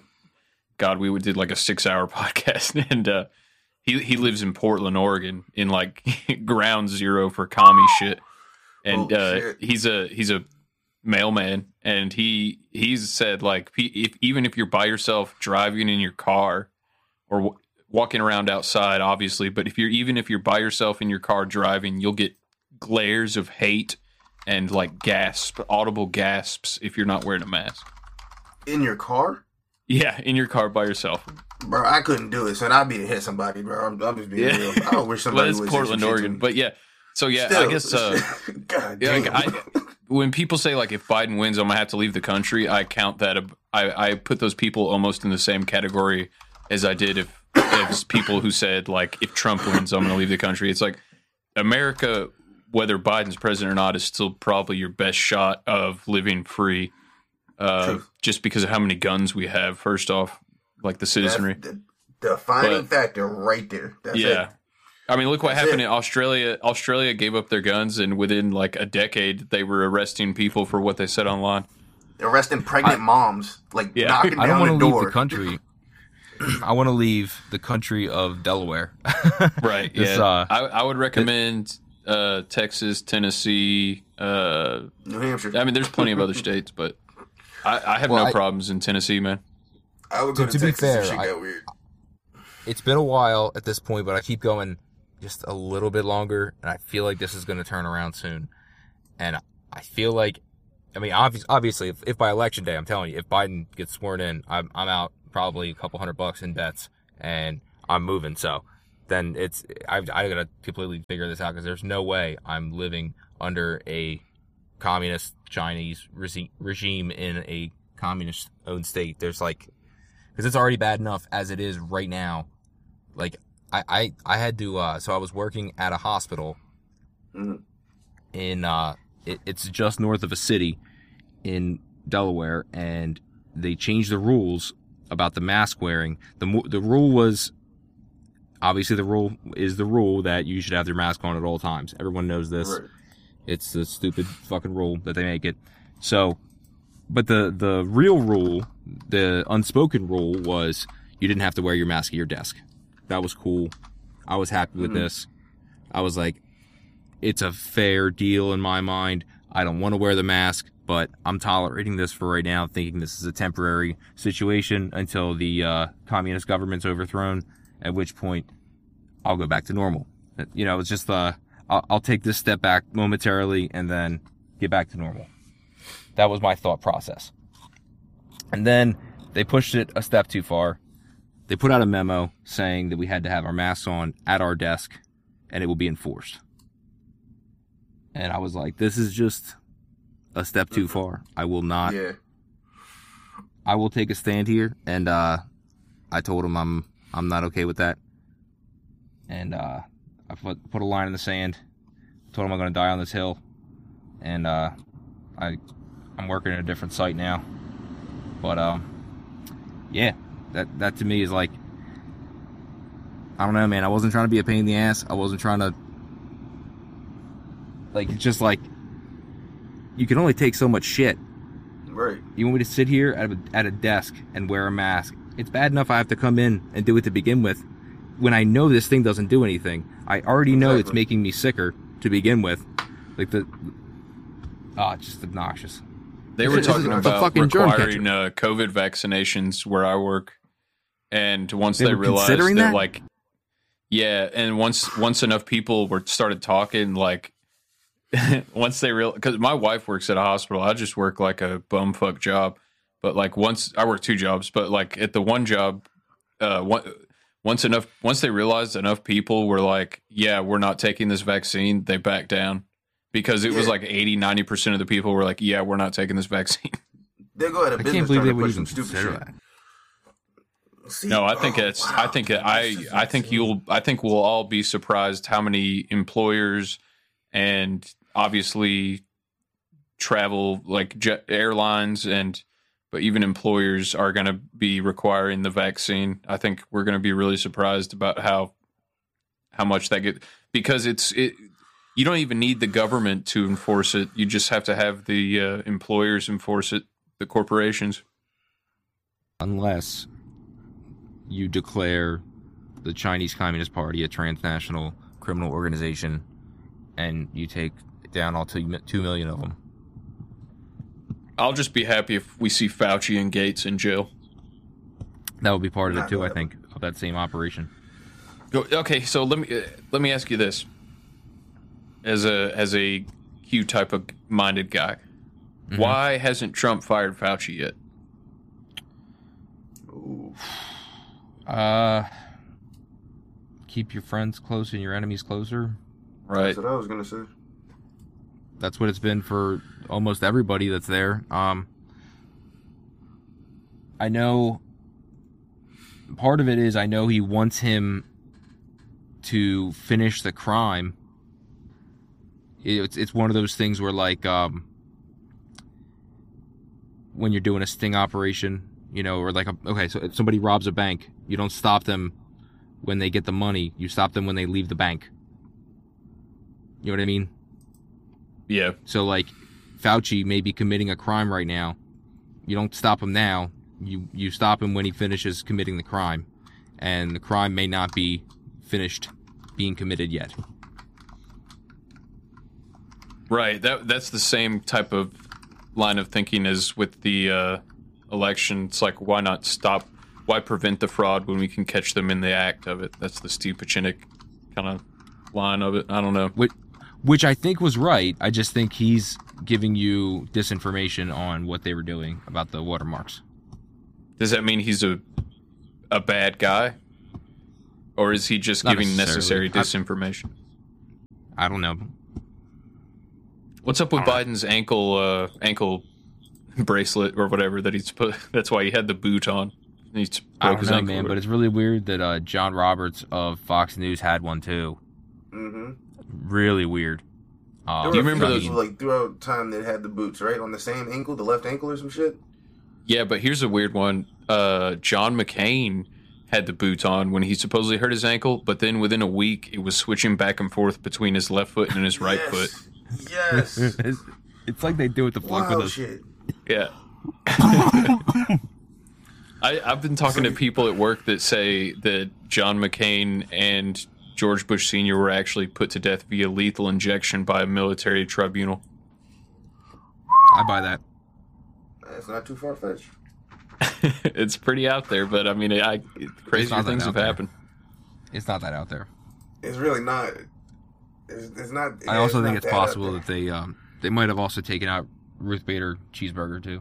B: 6-hour podcast, and he lives in Portland, Oregon, in like ground zero for commie shit. And
C: shit.
B: he's a mailman, and he's said, like, even if you're by yourself driving in your car or walking around outside, obviously, but if you're by yourself in your car driving, you'll get glares of hate and like audible gasps if you're not wearing a mask.
C: In your car?
B: Yeah, in your car by yourself.
C: Bro, I couldn't do it, son. I'd be to hit somebody, bro. I'm just being real. I wish somebody
B: Well, it's
C: would
B: Portland, Oregon, but yeah. So yeah,
C: Still.
B: I guess.
C: God
B: Yeah,
C: damn.
B: like, when people say, like, if Biden wins, I'm gonna have to leave the country, I count that. I put those people almost in the same category as I did if people who said, like, if Trump wins, I'm gonna leave the country. It's like America, whether Biden's president or not, is still probably your best shot of living free, just because of how many guns we have. First off, like the citizenry.
C: That's the defining factor right there. That's
B: Yeah.
C: it.
B: I mean, look what
C: That's
B: happened
C: it.
B: in Australia. Australia gave up their guns, and within like a decade, they were arresting people for what they said online.
C: Arresting pregnant moms, like
B: Yeah.
C: knocking
A: I don't
C: down
A: want
C: the
A: to leave
C: door.
A: the country. I want to leave the country of Delaware.
B: Right.
A: This,
B: Yeah. I would recommend Texas, Tennessee,
C: New Hampshire.
B: I mean, there's plenty of other states, but I have no problems in Tennessee, man.
C: I would go to
A: to be
C: Texas
A: fair,
C: if shit got weird.
A: It's been a while at this point, but I keep going just a little bit longer, and I feel like this is going to turn around soon. And I feel like I mean, obviously, if by election day, I'm telling you, if Biden gets sworn in, I'm out probably a couple $100 in bets, and I'm moving. So then I gotta completely figure this out, because there's no way I'm living under a communist Chinese regime in a communist owned state. There's like, because it's already bad enough as it is right now. Like I had to, so I was working at a hospital in, it's just north of a city in Delaware, and they changed the rules about the mask wearing. The rule was, obviously the rule is the rule that you should have your mask on at all times. Everyone knows this. Right. It's the stupid fucking rule that they make it. So, but the real rule, the unspoken rule, was you didn't have to wear your mask at your desk. That was cool. I was happy with this. I was like, it's a fair deal in my mind. I don't want to wear the mask, but I'm tolerating this for right now, thinking this is a temporary situation until the communist government's overthrown, at which point I'll go back to normal. You know, it's just, I'll take this step back momentarily and then get back to normal. That was my thought process. And then they pushed it a step too far. They put out a memo saying that we had to have our masks on at our desk and it will be enforced. And I was like, this is just a step too far. I will not. Yeah. I will take a stand here. And I told him I'm not okay with that. And I put a line in the sand. Told him I'm going to die on this hill. And I'm working at a different site now. But yeah, that to me is like, I don't know, man. I wasn't trying to be a pain in the ass. I wasn't trying to, like, it's just like, you can only take so much shit.
C: Right.
A: You want me to sit here at a desk and wear a mask? It's bad enough I have to come in and do it to begin with, when I know this thing doesn't do anything. I already know it's making me sicker to begin with. Like it's just obnoxious.
B: They were talking about requiring COVID vaccinations where I work, and once they realized that, like, yeah, and once enough people started talking, like, once they realized, because my wife works at a hospital, I just work like a bumfuck job, but like once I work two jobs, but like at the one job, once they realized enough people were like, yeah, we're not taking this vaccine, they backed down. Because it was like 80-90% of the people were like, yeah, we're not taking this vaccine.
C: They go at a business trying to push some stupid shit.
B: See, no, I think we'll all be surprised how many employers and obviously travel, like airlines, but even employers are going to be requiring the vaccine. I think we're going to be really surprised about how much that gets, because you don't even need the government to enforce it. You just have to have the employers enforce it, the corporations.
A: Unless you declare the Chinese Communist Party a transnational criminal organization and you take down all 2 million of them.
B: I'll just be happy if we see Fauci and Gates in jail.
A: That would be part of it too, I think, of that same operation.
B: Okay, so let me ask you this. As a Q type of minded guy, why hasn't Trump fired Fauci yet?
A: Keep your friends close and your enemies closer.
B: Right.
C: That's what I was gonna say.
A: That's what it's been for almost everybody that's there. I know part of it is I know he wants him to finish the crime. It's one of those things where, like, when you're doing a sting operation, you know, or like, so if somebody robs a bank, you don't stop them when they get the money. You stop them when they leave the bank. You know what I mean?
B: Yeah.
A: So, like, Fauci may be committing a crime right now. You don't stop him now. You stop him when he finishes committing the crime. And the crime may not be finished being committed yet.
B: Right. That's the same type of line of thinking as with the election. It's like, why not stop? Why prevent the fraud when we can catch them in the act of it? That's the Steve Pacinic kind of line of it. I don't know.
A: Which I think was right. I just think he's giving you disinformation on what they were doing about the watermarks.
B: Does that mean he's a bad guy? Or is he just
A: Not
B: giving necessary
A: necessarily.
B: disinformation?
A: I don't know.
B: What's up with Biden's ankle bracelet or whatever that he's put? That's why he had the boot on. He
A: I
B: broke
A: don't
B: his
A: know,
B: ankle.
A: man, but it's really weird that John Roberts of Fox News had one too.
C: Mm-hmm.
A: Really weird.
C: Do you remember those like throughout time that had the boots right on the same ankle, the left ankle or some shit?
B: Yeah, but here's a weird one. John McCain had the boots on when he supposedly hurt his ankle, but then within a week it was switching back and forth between his left foot and his right foot.
C: Yes.
A: It's like they do it to fuck with us.
C: Shit.
B: Yeah. I've been talking to people at work that say that John McCain and George Bush Sr. were actually put to death via lethal injection by a military tribunal.
A: I buy that.
C: That's not too far-fetched.
B: It's pretty out there, but I mean, crazier things have happened.
A: It's not that out there.
C: It's really not. It's not.
A: I also think it's possible that they might have also taken out Ruth Bader Cheeseburger too.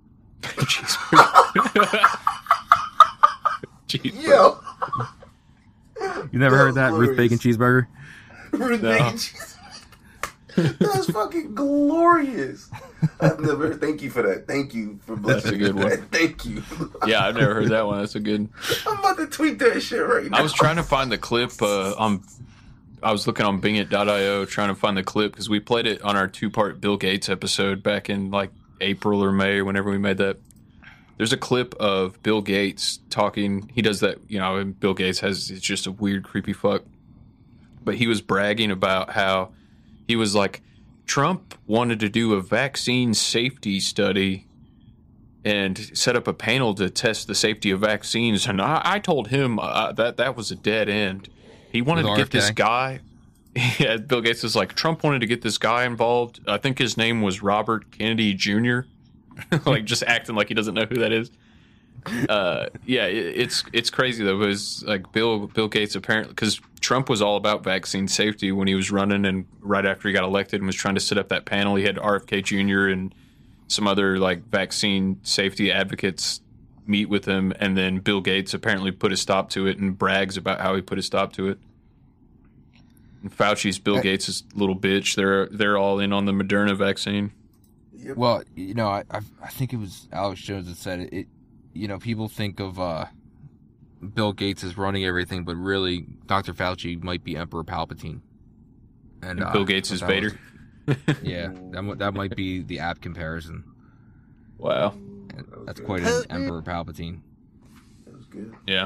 C: Yo.
A: You never heard that? Ruth Bacon Cheeseburger?
C: Ruth Bacon Cheeseburger. That's fucking glorious. I've never. Thank you for that. Thank you for blessing.
B: That's a good one.
C: Thank you.
B: Yeah, I've never heard that one. That's a good.
C: I'm about to tweet that shit right now.
B: I was trying to find the clip I was looking on Bingit.io trying to find the clip because we played it on our 2-part Bill Gates episode back in like April or May or whenever we made that. There's a clip of Bill Gates talking. He does that, and Bill Gates it's just a weird, creepy fuck. But he was bragging about how he was like, Trump wanted to do a vaccine safety study and set up a panel to test the safety of vaccines. And I told him that was a dead end. He wanted to get this guy. Yeah, Bill Gates was like, Trump wanted to get this guy involved. I think his name was Robert Kennedy Jr. Like just acting like he doesn't know who that is. Yeah, it's crazy though. Because like Bill Gates apparently, because Trump was all about vaccine safety when he was running, and right after he got elected and was trying to set up that panel, he had RFK Jr. and some other like vaccine safety advocates meet with him, and then Bill Gates apparently put a stop to it and brags about how he put a stop to it. And Fauci's Bill Gates' little bitch. They're all in on the Moderna vaccine.
A: Well, I think it was Alex Jones that said it. People think of Bill Gates as running everything, but really Dr. Fauci might be Emperor Palpatine.
B: And Bill Gates is Vader.
A: Yeah, that might be the apt comparison.
B: Wow.
A: That's quite an Emperor Palpatine.
C: That was good.
B: Yeah.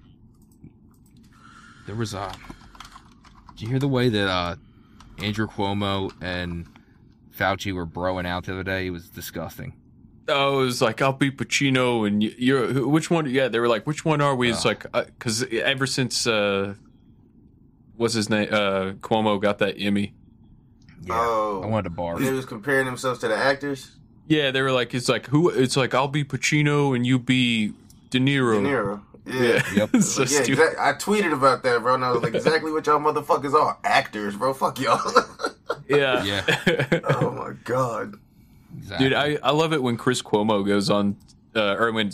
A: There was did you hear the way that Andrew Cuomo and Fauci were broing out the other day? It was disgusting.
B: Oh, it was like, I'll be Pacino and you're which one? Yeah, they were like, which one are we? It's like, because ever since what's his name? Cuomo got that Emmy.
A: Yeah, I wanted to barf.
C: They was comparing themselves to the actors.
B: Yeah, they were like, it's like who? It's like I'll be Pacino and you be De Niro.
C: De Niro. Yeah.
B: Yep. So
C: yeah,
B: stupid.
C: I tweeted about that, bro, and I was like, exactly what y'all motherfuckers are. Actors, bro. Fuck y'all.
B: Yeah.
A: Yeah.
C: Oh, my God.
B: Exactly. Dude, I love it when Chris Cuomo goes on, when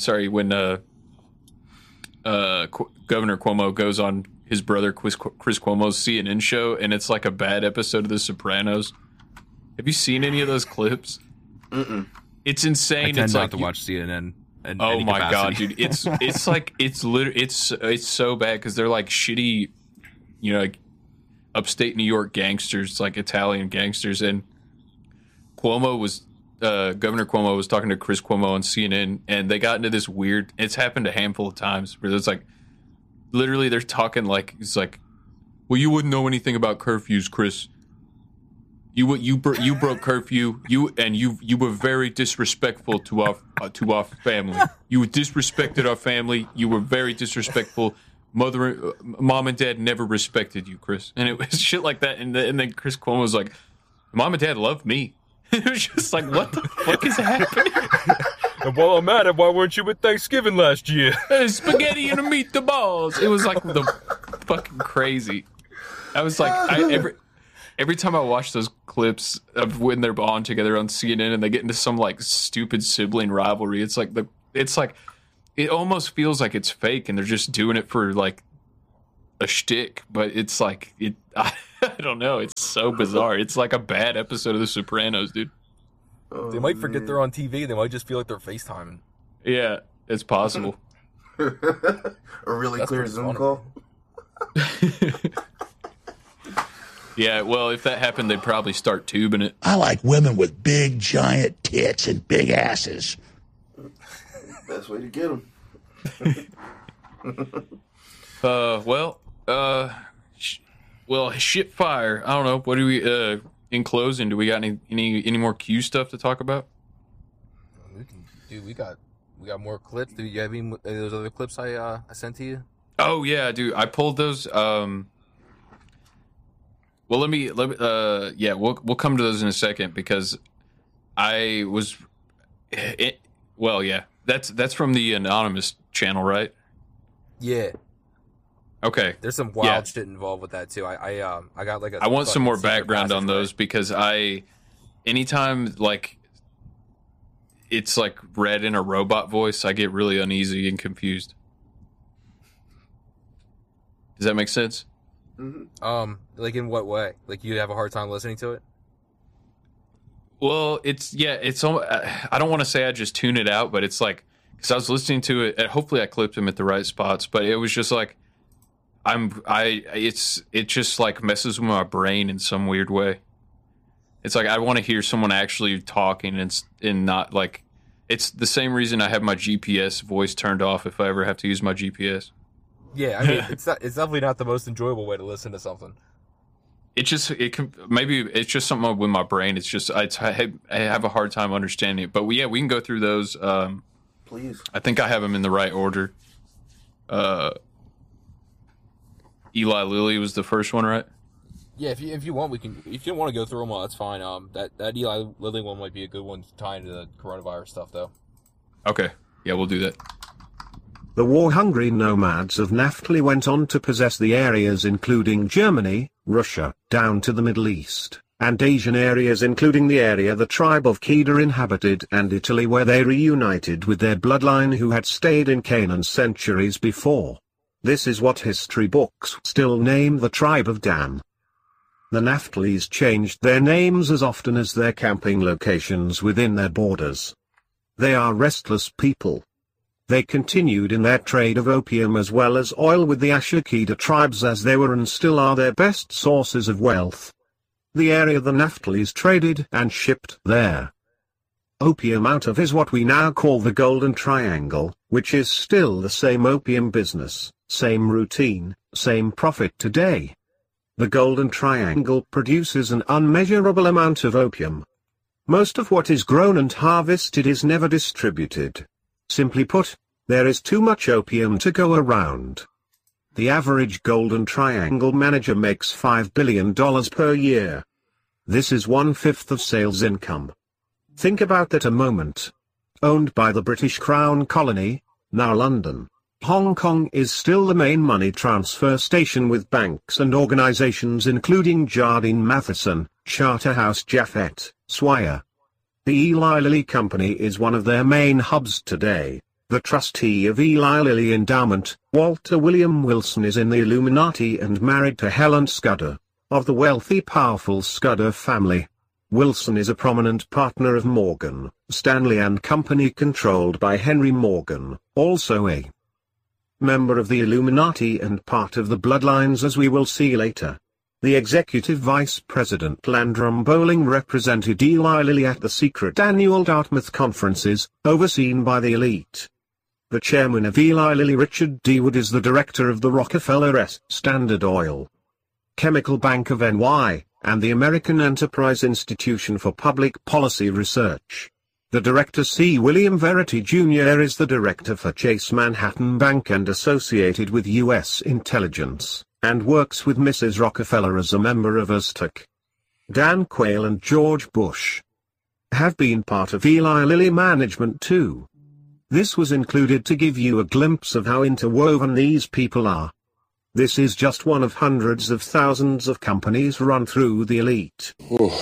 B: Governor Cuomo goes on his brother Chris Cuomo's CNN show, and it's like a bad episode of The Sopranos. Have you seen any of those clips?
C: Mm-mm.
B: It's insane.
A: I tend
B: it's
A: not
B: like
A: to watch CNN.
B: Oh my god, dude! It's like it's literally it's so bad because they're like shitty, like upstate New York gangsters, like Italian gangsters, and Governor Cuomo was talking to Chris Cuomo on CNN, and they got into this weird. It's happened a handful of times where it's like, literally, they're talking like it's like, well, you wouldn't know anything about curfews, Chris. You broke curfew. You were very disrespectful to our family. You disrespected our family. You were very disrespectful. Mom and Dad never respected you, Chris. And it was shit like that. And then Chris Cuomo was like, Mom and Dad loved me. It was just like, what the fuck is happening?
A: And while I'm at it, why weren't you at Thanksgiving last year?
B: Spaghetti and meatballs. It was like the fucking crazy. I was like, every time I watch those clips of when they're on together on CNN and they get into some like stupid sibling rivalry, it's like it almost feels like it's fake and they're just doing it for like a shtick. But it's like I don't know. It's so bizarre. It's like a bad episode of The Sopranos, dude.
A: They might forget they're on TV. They might just feel like they're FaceTiming.
B: Yeah, it's possible.
C: A really clear Zoom call.
B: Yeah, well, if that happened, they'd probably start tubing it.
H: I like women with big, giant tits and big asses.
C: Best way to get them.
B: Shit fire. I don't know. What do we, in closing, do we got any more Q stuff to talk about?
A: We got more clips. Do you have any of those other clips I sent to you?
B: Oh yeah, dude. I pulled those. Well, let me. We'll come to those in a second because I was. That's from the anonymous channel, right?
A: Yeah.
B: Okay.
A: There's some wild shit involved with that too. I got like a.
B: I want some more background on those because anytime like it's like read in a robot voice, I get really uneasy and confused. Does that make sense?
C: Mm-hmm.
A: Like in what way? Like you have a hard time listening to it?
B: Well, it's I don't want to say I just tune it out, but it's like because I was listening to it. And hopefully, I clipped him at the right spots, but it was just like it just like messes with my brain in some weird way. It's like I want to hear someone actually talking and not like it's the same reason I have my GPS voice turned off if I ever have to use my GPS.
A: Yeah, I mean, it's definitely not the most enjoyable way to listen to something. Maybe it's just something with my brain. It's just I have a hard time understanding it. But we can go through those.
C: Please.
B: I think I have them in the right order. Eli Lilly was the first one, right?
A: Yeah, if you want, we can. If you don't want to go through them all, that's fine. That Eli Lilly one might be a good one to tie into the coronavirus stuff, though.
B: Okay, yeah, we'll do that.
O: The war-hungry nomads of Naphtali went on to possess the areas including Germany, Russia, down to the Middle East, and Asian areas including the area the tribe of Kedar inhabited and Italy where they reunited with their bloodline who had stayed in Canaan centuries before. This is what history books still name the tribe of Dan. The Naphtali's changed their names as often as their camping locations within their borders. They are restless people. They continued in their trade of opium as well as oil with the Ashakida tribes as they were and still are their best sources of wealth. The area the Naphtali's traded and shipped there. Opium out of is what we now call the Golden Triangle, which is still the same opium business, same routine, same profit today. The Golden Triangle produces an unmeasurable amount of opium. Most of what is grown and harvested is never distributed. Simply put, there is too much opium to go around. The average Golden Triangle manager makes $5 billion per year. This is 1/5 of sales income. Think about that a moment. Owned by the British Crown colony, now London, Hong Kong is still the main money transfer station with banks and organizations including Jardine Matheson, Charterhouse Japhet, Swire. The Eli Lilly Company is one of their main hubs today. The trustee of Eli Lilly Endowment, Walter William Wilson, is in the Illuminati and married to Helen Scudder, of the wealthy powerful Scudder family. Wilson is a prominent partner of Morgan Stanley and Company controlled by Henry Morgan, also a member of the Illuminati and part of the Bloodlines as we will see later. The executive vice president Landrum Bowling represented Eli Lilly at the secret annual Dartmouth conferences, overseen by the elite. The chairman of Eli Lilly, Richard D. Wood, is the director of the Rockefeller S. Standard Oil, Chemical Bank of NY, and the American Enterprise Institution for Public Policy Research. The director C. William Verity Jr. is the director for Chase Manhattan Bank and associated with U.S. intelligence, and works with Mrs. Rockefeller as a member of Aztec. Dan Quayle and George Bush have been part of Eli Lilly management too. This was included to give you a glimpse of how interwoven these people are. This is just one of hundreds of thousands of companies run through the elite.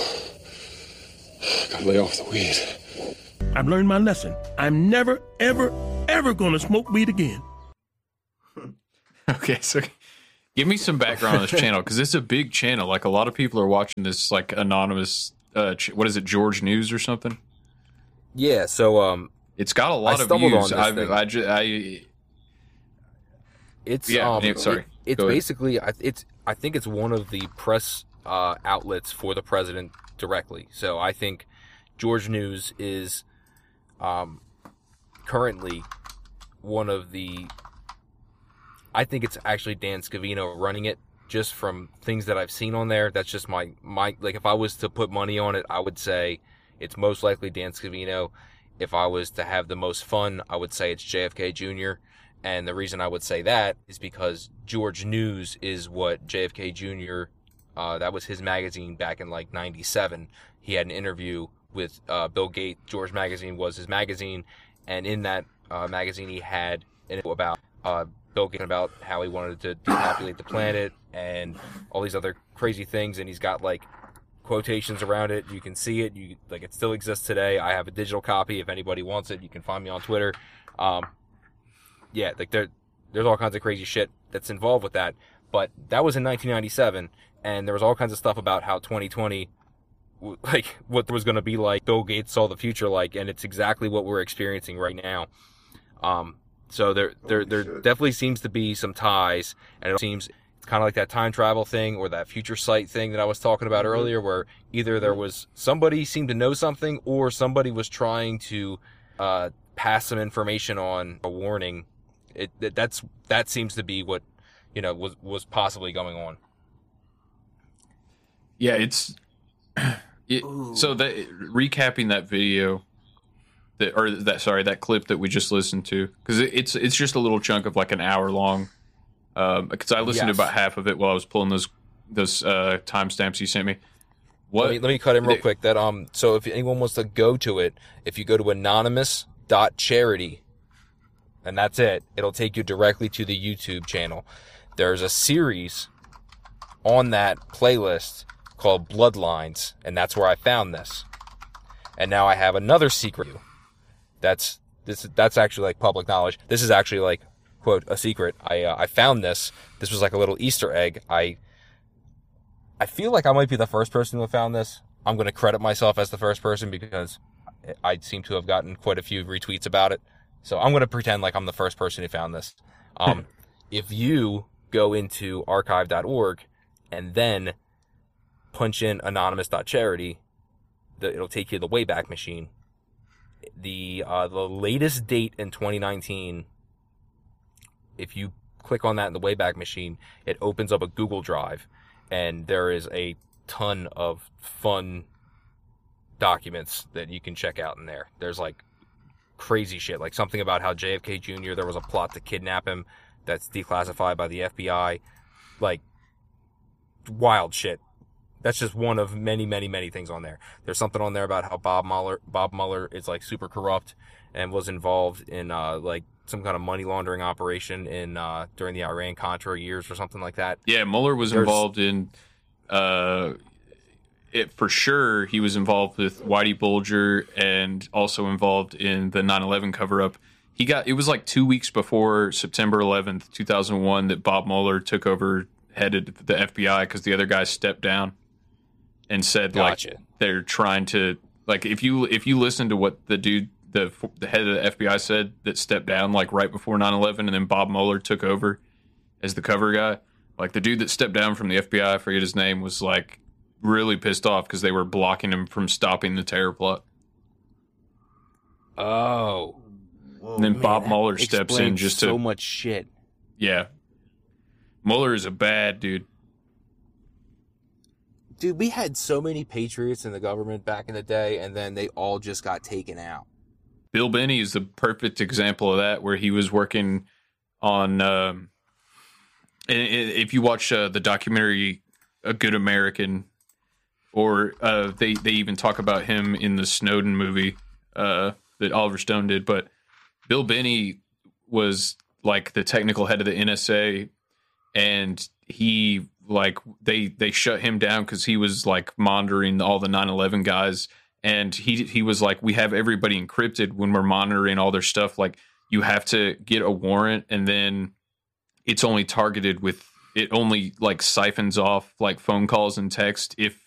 P: Gotta lay off the weed.
Q: I've learned my lesson. I'm never, ever, ever gonna smoke weed again.
B: Okay, so give me some background on this channel, because it's a big channel. Like, a lot of people are watching this, like, anonymous, what is it, George News or something?
A: Yeah, so
B: it's got a lot of views. It's
A: basically I think it's one of the press outlets for the president directly. So I think George News is currently one of the. I think it's actually Dan Scavino running it, just from things that I've seen on there. That's just my like, if I was to put money on it, I would say it's most likely Dan Scavino. If I was to have the most fun, I would say it's JFK Jr. And the reason I would say that is because George News is what JFK Jr., that was his magazine back in like 97. He had an interview with Bill Gates. George Magazine was his magazine. And in that magazine, he had an interview about Bill Gates, about how he wanted to depopulate the planet and all these other crazy things. And he's got like quotations around it. You can see it. It still exists today. I have a digital copy. If anybody wants it, you can find me on Twitter. Yeah, like there's all kinds of crazy shit that's involved with that. But that was in 1997, and there was all kinds of stuff about how 2020, like what was going to be like. Bill Gates saw the future like, and it's exactly what we're experiencing right now. So there definitely seems to be some ties, and it seems it's kind of like that time travel thing or that future sight thing that I was talking about earlier, where either there was somebody seemed to know something, or somebody was trying to pass some information on, a warning. That seems to be what was possibly going on.
B: Yeah, so recapping that video, that clip that we just listened to, because it's just a little chunk of like an hour long. Because I listened to about half of it while I was pulling those timestamps you sent me.
A: Let me cut in real quick. That so if anyone wants to go to it, if you go to anonymous.charity, and that's it, it'll take you directly to the YouTube channel. There's a series on that playlist called Bloodlines, and that's where I found this. And now I have another secret. That's actually like public knowledge. This is actually like, quote, a secret. I found this. This was like a little Easter egg. I feel like I might be the first person who found this. I'm going to credit myself as the first person because I seem to have gotten quite a few retweets about it. So I'm going to pretend like I'm the first person who found this. If you go into archive.org and then punch in anonymous.charity, it'll take you to the Wayback Machine. The latest date in 2019, if you click on that in the Wayback Machine, it opens up a Google Drive, and there is a ton of fun documents that you can check out in there. There's like crazy shit, like something about how JFK Jr., there was a plot to kidnap him that's declassified by the FBI. Like, wild shit. That's just one of many, many, many things on there. There's something on there about how Bob Mueller is like super corrupt and was involved in like some kind of money laundering operation in during the Iran-Contra years or something like that.
B: Yeah, Mueller was involved in it for sure. He was involved with Whitey Bulger and also involved in the 9/11 cover-up. It was like 2 weeks before September 11th, 2001 that Bob Mueller took over, headed the FBI, because the other guy stepped down and said,
A: gotcha,
B: like, they're trying to, like, if you listen to what the dude, the head of the FBI said that stepped down like right before 9/11 and then Bob Mueller took over as the cover guy, like the dude that stepped down from the FBI, I forget his name, was like really pissed off because they were blocking him from stopping the terror plot.
A: Oh.
B: Whoa, and then Bob Mueller steps in just to...
A: so much shit.
B: Yeah. Mueller is a bad dude.
A: Dude, we had so many patriots in the government back in the day, and then they all just got taken out.
B: Bill Binney is the perfect example of that, where he was working on... if you watch the documentary A Good American, or they even talk about him in the Snowden movie that Oliver Stone did, but Bill Binney was like the technical head of the NSA and he like they shut him down because he was like monitoring all the 9/11 guys, and he was like, we have everybody encrypted when we're monitoring all their stuff. Like, you have to get a warrant, and then it's only targeted with, it only like siphons off like phone calls and text if